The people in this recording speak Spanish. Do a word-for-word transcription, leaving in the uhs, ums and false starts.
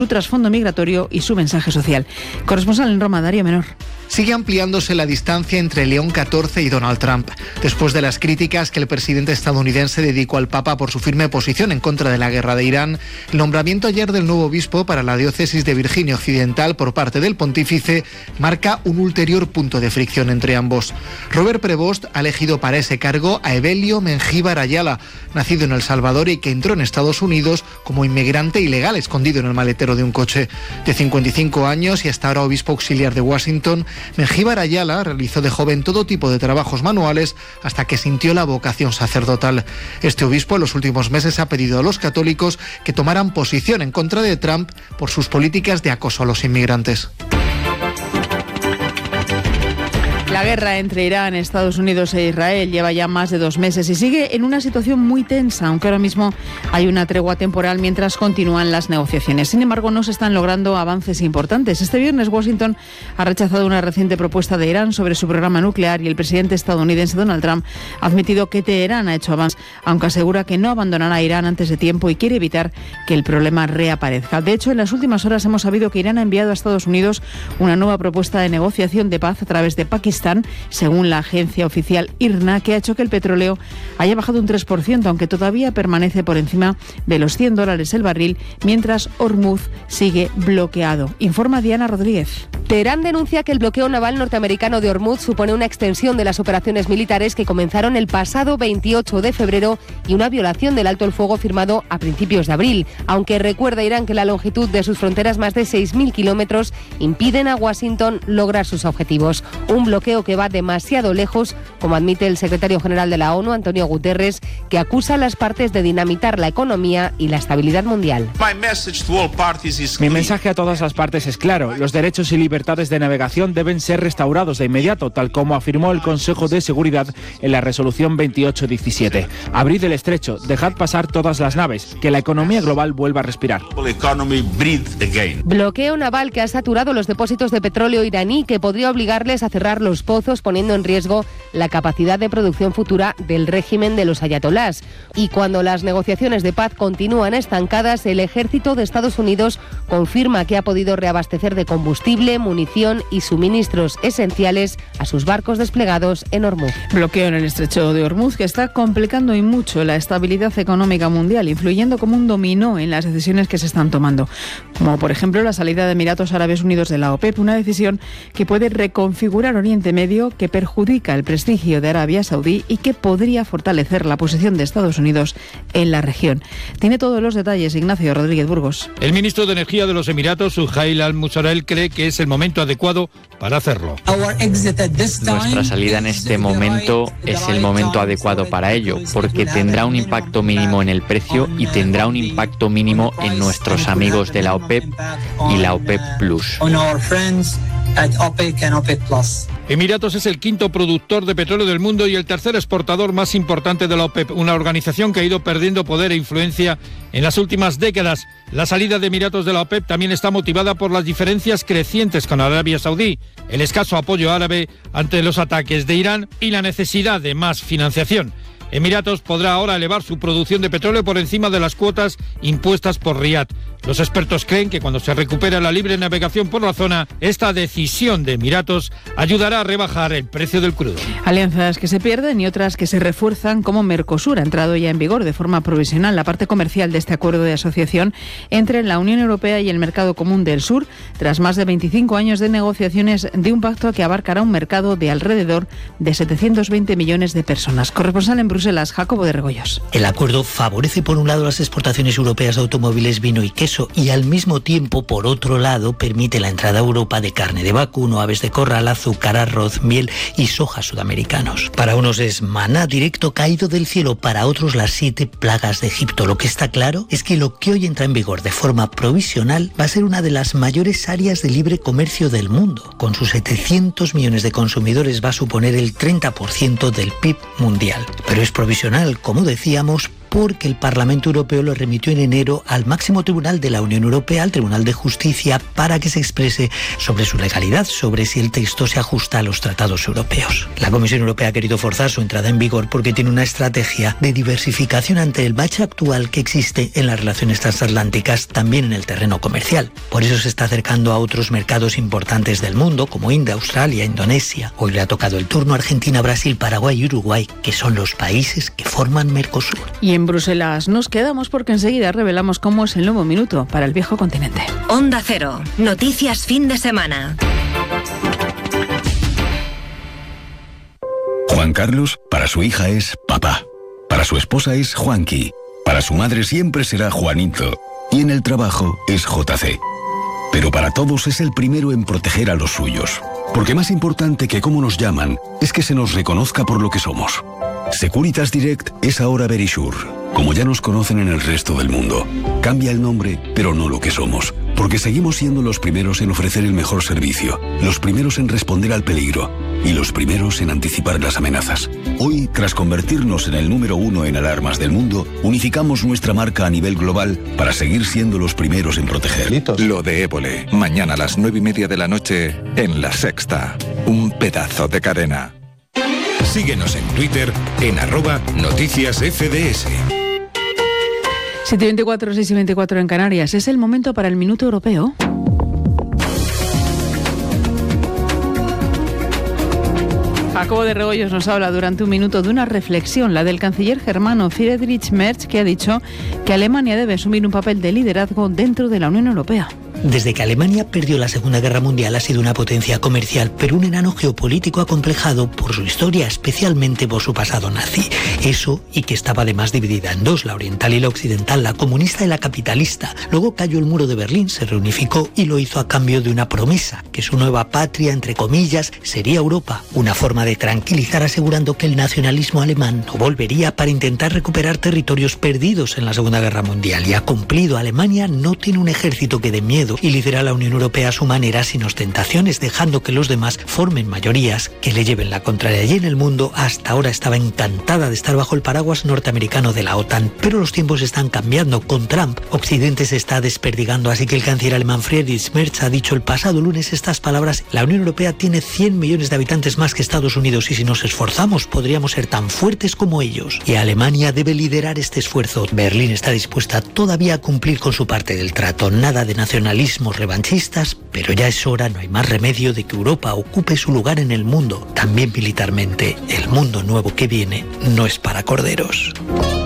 su trasfondo migratorio y su mensaje social. Corresponsal en Roma, Darío Menor. Sigue ampliándose la distancia entre León catorce y Donald Trump, después de las críticas que el presidente estadounidense dedicó al Papa por su firme posición en contra de la guerra de Irán. El nombramiento ayer del nuevo obispo para la diócesis de Virginia Occidental por parte del pontífice marca un ulterior punto de fricción entre ambos. Robert Prevost ha elegido para ese cargo a Evelio Mengíbar Ayala, nacido en El Salvador y que entró en Estados Unidos como inmigrante ilegal escondido en el maletero de un coche. De cincuenta y cinco años y hasta ahora obispo auxiliar de Washington, Mengíbar Ayala realizó de joven todo tipo de trabajos manuales hasta que sintió la vocación sacerdotal. Este obispo en los últimos meses ha pedido a los católicos que tomaran posición en contra de Trump por sus políticas de acoso a los inmigrantes. La guerra entre Irán, Estados Unidos e Israel lleva ya más de dos meses y sigue en una situación muy tensa, aunque ahora mismo hay una tregua temporal mientras continúan las negociaciones. Sin embargo, no se están logrando avances importantes. Este viernes Washington ha rechazado una reciente propuesta de Irán sobre su programa nuclear y el presidente estadounidense Donald Trump ha admitido que Teherán ha hecho avances, aunque asegura que no abandonará a Irán antes de tiempo y quiere evitar que el problema reaparezca. De hecho, en las últimas horas hemos sabido que Irán ha enviado a Estados Unidos una nueva propuesta de negociación de paz a través de Pakistán, según la agencia oficial I R N A, que ha hecho que el petróleo haya bajado un tres por ciento, aunque todavía permanece por encima de los cien dólares el barril, mientras Hormuz sigue bloqueado. Informa Diana Rodríguez. Teherán denuncia que el bloqueo naval norteamericano de Hormuz supone una extensión de las operaciones militares que comenzaron el pasado veintiocho de febrero y una violación del alto el fuego firmado a principios de abril, aunque recuerda Irán que la longitud de sus fronteras, más de seis mil kilómetros, impiden a Washington lograr sus objetivos. Un bloqueo que va demasiado lejos, como admite el secretario general de la ONU, Antonio Guterres, que acusa a las partes de dinamitar la economía y la estabilidad mundial. Mi mensaje a todas las partes es claro. Los derechos y libertades de navegación deben ser restaurados de inmediato, tal como afirmó el Consejo de Seguridad en la resolución veintiocho diecisiete. Abrid el estrecho, dejad pasar todas las naves, que la economía global vuelva a respirar. Bloqueo naval que ha saturado los depósitos de petróleo iraní, que podría obligarles a cerrar los pozos, poniendo en riesgo la capacidad de producción futura del régimen de los ayatolás. Y cuando las negociaciones de paz continúan estancadas, el ejército de Estados Unidos confirma que ha podido reabastecer de combustible, munición y suministros esenciales a sus barcos desplegados en Hormuz. Bloqueo en el estrecho de Hormuz que está complicando y mucho la estabilidad económica mundial, influyendo como un dominó en las decisiones que se están tomando, como por ejemplo la salida de Emiratos Árabes Unidos de la OPEP, una decisión que puede reconfigurar Oriente Medio, que perjudica el prestigio de Arabia Saudí y que podría fortalecer la posición de Estados Unidos en la región. Tiene todos los detalles Ignacio Rodríguez Burgos. El ministro de Energía de los Emiratos, Suhail Al-Musarrel, cree que es el momento adecuado para hacerlo. Nuestra salida en este momento es el momento adecuado para ello, porque tendrá un impacto mínimo en el precio y tendrá un impacto mínimo en nuestros amigos de la OPEP y la OPEP Plus. Emiratos es el quinto productor de petróleo del mundo y el tercer exportador más importante de la OPEP, una organización que ha ido perdiendo poder e influencia en las últimas décadas. La salida de Emiratos de la OPEP también está motivada por las diferencias crecientes con Arabia Saudí, el escaso apoyo árabe ante los ataques de Irán y la necesidad de más financiación. Emiratos podrá ahora elevar su producción de petróleo por encima de las cuotas impuestas por Riad. Los expertos creen que cuando se recupere la libre navegación por la zona, esta decisión de Emiratos ayudará a rebajar el precio del crudo. Alianzas que se pierden y otras que se refuerzan, como Mercosur, ha entrado ya en vigor de forma provisional la parte comercial de este acuerdo de asociación entre la Unión Europea y el Mercado Común del Sur, tras más de veinticinco años de negociaciones de un pacto que abarcará un mercado de alrededor de setecientos veinte millones de personas. Corresponsal en Bruselas, Jacobo de Regoyos. El acuerdo favorece por un lado las exportaciones europeas de automóviles, vino y queso, y al mismo tiempo, por otro lado, permite la entrada a Europa de carne de vacuno, aves de corral, azúcar, arroz, miel y soja sudamericanos. Para unos es maná directo caído del cielo, para otros las siete plagas de Egipto. Lo que está claro es que lo que hoy entra en vigor de forma provisional va a ser una de las mayores áreas de libre comercio del mundo. Con sus setecientos millones de consumidores va a suponer el treinta por ciento del P I B mundial. Pero es provisional, como decíamos, porque el Parlamento Europeo lo remitió en enero al máximo tribunal de la Unión Europea, al Tribunal de Justicia, para que se exprese sobre su legalidad, sobre si el texto se ajusta a los tratados europeos. La Comisión Europea ha querido forzar su entrada en vigor porque tiene una estrategia de diversificación ante el bache actual que existe en las relaciones transatlánticas, también en el terreno comercial. Por eso se está acercando a otros mercados importantes del mundo, como India, Australia, Indonesia. Hoy le ha tocado el turno a Argentina, Brasil, Paraguay y Uruguay, que son los países que forman Mercosur. Y en Bruselas nos quedamos porque enseguida revelamos cómo es el nuevo minuto para el viejo continente. Onda Cero, noticias fin de semana. Juan Carlos, para su hija es papá. Para su esposa es Juanqui. Para su madre siempre será Juanito. Y en el trabajo es J C. Pero para todos es el primero en proteger a los suyos. Porque más importante que cómo nos llaman es que se nos reconozca por lo que somos. Securitas Direct es ahora Verisure, como ya nos conocen en el resto del mundo. Cambia el nombre, pero no lo que somos. Porque seguimos siendo los primeros en ofrecer el mejor servicio, los primeros en responder al peligro y los primeros en anticipar las amenazas. Hoy, tras convertirnos en el número uno en alarmas del mundo, unificamos nuestra marca a nivel global para seguir siendo los primeros en proteger. Lo de Évole, mañana a las nueve y media de la noche en La Sexta. Un pedazo de cadena. Síguenos en Twitter en arroba noticias F D S. siete y veinticuatro, seis y veinticuatro en Canarias. Es el momento para el Minuto Europeo. Jacobo de Regoyos nos habla durante un minuto de una reflexión, la del canciller germano Friedrich Merz, que ha dicho que Alemania debe asumir un papel de liderazgo dentro de la Unión Europea. Desde que Alemania perdió la Segunda Guerra Mundial ha sido una potencia comercial, pero un enano geopolítico acomplejado por su historia, especialmente por su pasado nazi. Eso, y que estaba además dividida en dos, la oriental y la occidental, la comunista y la capitalista. Luego cayó el muro de Berlín, se reunificó y lo hizo a cambio de una promesa, que su nueva patria, entre comillas, sería Europa. Una forma de tranquilizar asegurando que el nacionalismo alemán no volvería para intentar recuperar territorios perdidos en la Segunda Guerra Mundial. Y ha cumplido. Alemania no tiene un ejército que dé miedo y lidera la Unión Europea a su manera, sin ostentaciones, dejando que los demás formen mayorías que le lleven la contraria. Y en el mundo, hasta ahora estaba encantada de estar bajo el paraguas norteamericano de la OTAN, pero los tiempos están cambiando. Con Trump, Occidente se está desperdigando, así que el canciller alemán Friedrich Merz ha dicho el pasado lunes estas palabras: la Unión Europea tiene cien millones de habitantes más que Estados Unidos y si nos esforzamos podríamos ser tan fuertes como ellos. Y Alemania debe liderar este esfuerzo. Berlín está dispuesta todavía a cumplir con su parte del trato. Nada de nacionalismo revanchistas, pero ya es hora, no hay más remedio de que Europa ocupe su lugar en el mundo, también militarmente. El mundo nuevo que viene no es para corderos.